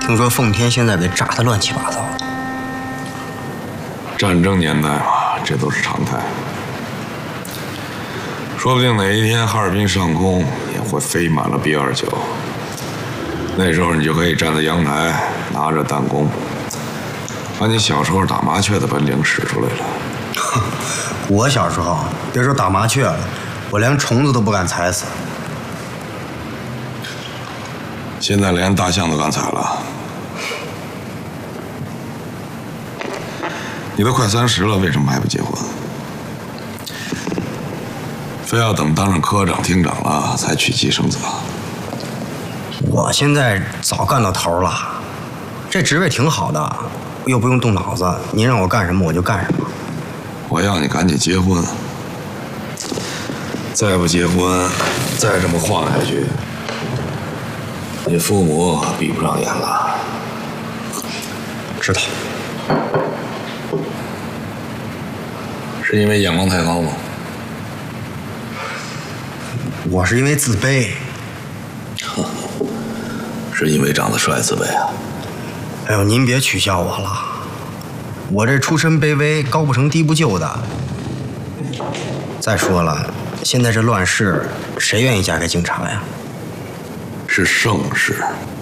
听说奉天现在给炸得乱七八糟的。 战争年代嘛，这都是常态。说不定哪一天哈尔滨上空也会飞满了 B-29，那时候你就可以站在阳台，拿着弹弓，把你小时候打麻雀的本领使出来了。 我小时候别说打麻雀了，我连虫子都不敢踩死。 现在连大象都敢踩了。你都快30了，为什么还不结婚？非要等当上科长、厅长了才娶妻生子啊？ 我现在早干到头了，这职位挺好的，又不用动脑子，您让我干什么我就干什么。 我要你赶紧结婚，再不结婚，再这么晃下去，你父母闭不上眼了。 知道。 是因为眼光太高吗？ 我是因为自卑。 是因为长得帅自卑啊？ 哎呦，您别取笑我了，我这出身卑微，高不成低不就的。再说了，现在这乱世，谁愿意嫁给警察呀？ 是盛世。